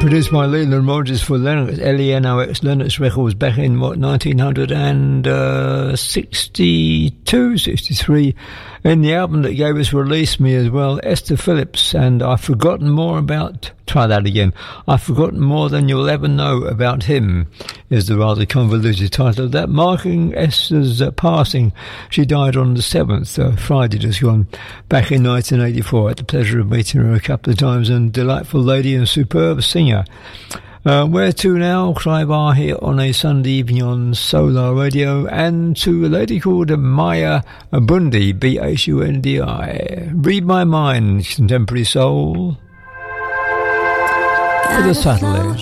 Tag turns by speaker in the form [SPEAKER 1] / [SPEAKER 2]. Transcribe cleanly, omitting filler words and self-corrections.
[SPEAKER 1] Produced by Leland Rogers for Lennox, LENOX Lennox Records back in 1962, 63. In the album that gave us Release Me as well, Esther Phillips and I've Forgotten More About... Try that again. I've Forgotten More Than You'll Ever Know About Him is the rather convoluted title of that, marking Esther's passing. She died on the 7th, Friday just gone, back in 1984. I had the pleasure of meeting her a couple of times, and delightful lady and superb singer. Where to now? Clive R here on a Sunday evening on Solar Radio, and to a lady called Maya Bundi, Bundi. Read My Mind, Contemporary Soul for the Subtle Edge.